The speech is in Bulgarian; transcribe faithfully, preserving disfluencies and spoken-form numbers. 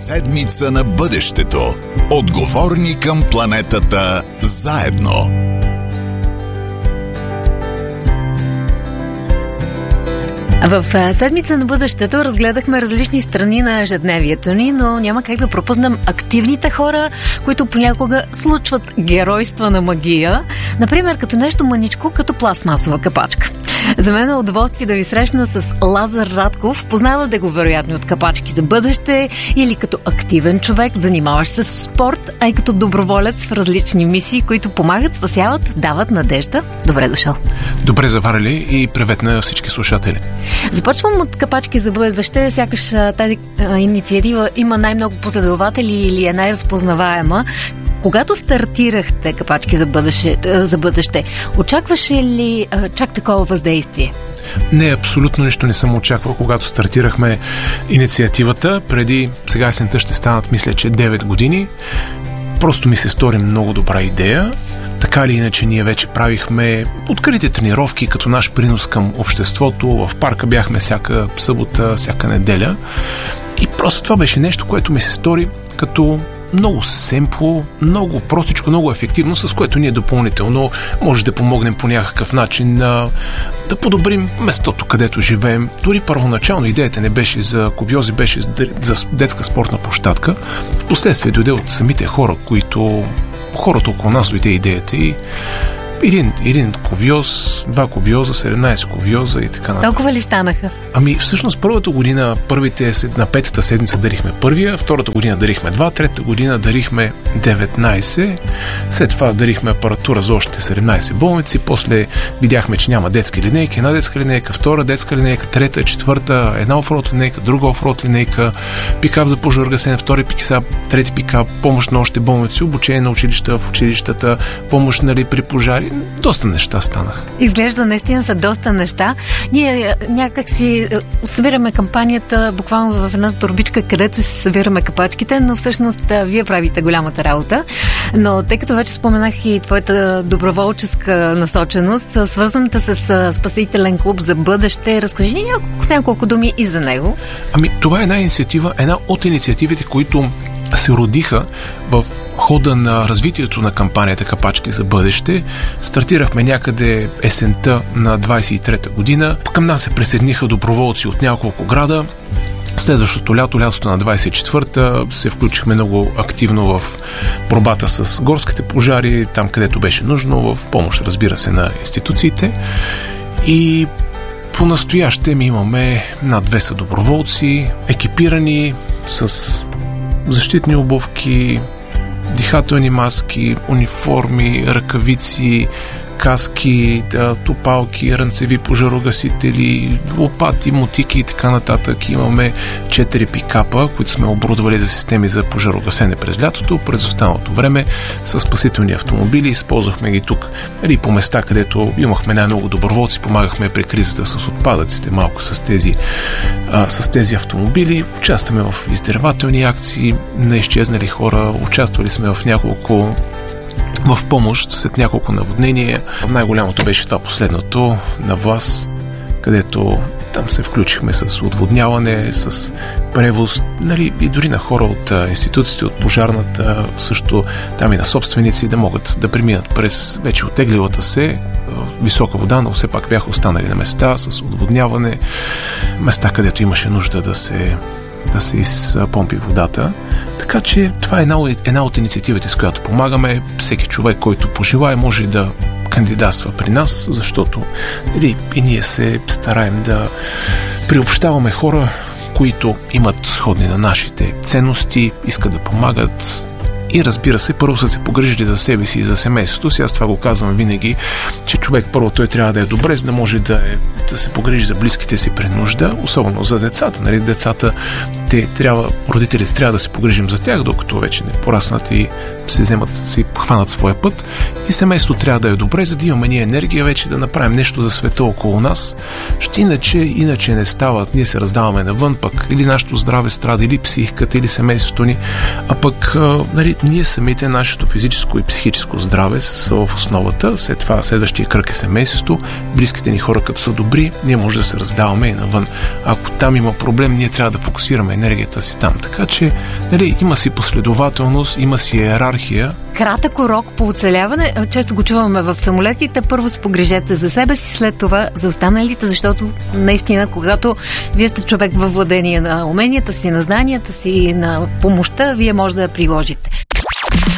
Седмица на бъдещето. Отговорни към планетата заедно. В Седмица на бъдещето разгледахме различни страни на ежедневието ни, но няма как да пропуснем активните хора, които понякога случват геройства на магия, например като нещо мъничко, като пластмасова капачка. За мен е удоволствие да ви срещна с Лазар Радков. Познавате го вероятно от Капачки за бъдеще или като активен човек, занимаващ се с спорт, а и като доброволец в различни мисии, които помагат, спасяват, дават надежда. Добре дошъл. Добре заварили и привет на всички слушатели. Започвам от Капачки за бъдеще. Сякаш тази а, инициатива има най-много последователи или е най-разпознаваема. Когато стартирахте Капачки за бъдеще, за бъдеще очакваше ли а, чак такова въздействие? Не, абсолютно нищо не съм очаквал, когато стартирахме инициативата. Преди сега есента ще станат, мисля, че девет години. Просто ми се стори много добра идея. Така или иначе, ние вече правихме открити тренировки като наш принос към обществото. В парка бяхме всяка събота, всяка неделя. И просто това беше нещо, което ми се стори като много семпло, много простичко, много ефективно, с което ние допълнително може да помогнем по някакъв начин а, да подобрим местото, където живеем. Дори първоначално идеята не беше за кувьози, беше за детска спортна площадка. Впоследствие дойде от самите хора, които хората около нас дойде идеята и Един, един кувьоз, два кувьоза, седемнайсет кувьоза и така нататък. Толкова ли станаха? Ами всъщност първата година, първите, на петата седмица дарихме първия, втората година дарихме два, третата година дарихме деветнайсет, след това дарихме апаратура за още седемнайсет болници, после видяхме, че няма детски линейки, една детска линейка, втора детска линейка, трета, четвърта, една офроуд линейка, друга офроуд линейка, пикап за пожаргасен, втори пикап, трети пикап, помощ на още болници, обучение на училища в училищата, помощ, нали, при пожари. Доста неща станаха. Изглежда наистина са доста неща. Ние някак си събираме кампанията буквално в една турбичка, където си събираме капачките, но всъщност вие правите голямата работа. Но тъй като вече споменах и твоята доброволческа насоченост, свързваната с спасителен клуб за бъдеще, разкажи ни няколко, с няколко думи и за него. Ами това е една инициатива, една от инициативите, които се родиха в хода на развитието на кампанията Капачки за бъдеще. Стартирахме някъде есента на двайсет и трета година. Към нас се присъединиха доброволци от няколко града. Следващото лято, лятото на двайсет и четвърта, се включихме много активно в борбата с горските пожари, там където беше нужно, в помощ, разбира се, на институциите. И по-настоящем имаме над двеста доброволци, екипирани с защитни обувки, дихателни маски, униформи, ръкавици, каски, топалки, рънцеви пожарогасители, лопати, мотики и така нататък. Имаме четири пикапа, които сме оборудвали за системи за пожарогасене през лятото. През останалото време с спасителни автомобили използвахме ги тук или по места, където имахме най-много доброволци, помагахме при кризата с отпадъците малко с тези, а, с тези автомобили. Участваме в издирвателни акции на изчезнали хора, участвали сме в няколко в помощ след няколко наводнения. Най-голямото беше това последното на Влас, където там се включихме с отводняване, с превоз, нали, и дори на хора от а, институциите, от пожарната, също там и на собственици да могат да преминат през вече оттеглилата се а, висока вода, но все пак бяха останали на места с отводняване, места, където имаше нужда да се да се изпомпи водата. Така че това е една, една от инициативите, с която помагаме. Всеки човек, който пожелае, може да кандидатства при нас, защото дали, и ние се стараем да приобщаваме хора, които имат сходни на нашите ценности, искат да помагат. И разбира се, първо са се погрижили за себе си и за семейството си. Аз това го казвам винаги, че човек първо той трябва да е добре, за да може да, е, да се погрижи за близките си при нужда, особено за децата. Нали? Децата, те трябва, родителите трябва да се погрижим за тях, докато вече не пораснат и се вземат, си хванат своя път. И семейството трябва да е добре, за да имаме ние енергия вече да направим нещо за света около нас. Ще иначе, иначе не стават. Ние се раздаваме навън, пък или нашето здраве страда, или психиката, или семейството ни, а пък нали, ние самите, нашето физическо и психическо здраве са в основата. След това следващия кръг е семейството. Близките ни хора, като са добри, ние може да се раздаваме и навън. Ако там има проблем, ние трябва да фокусираме енергията си там. Така че, нали, има си последователност, има си иерархия. Кратък урок по оцеляване. Често го чуваме в самолетите. Първо се погрижете за себе си, след това за останалите, защото наистина, когато вие сте човек във владение на уменията си, на знанията си, на помощта, вие може да я приложите.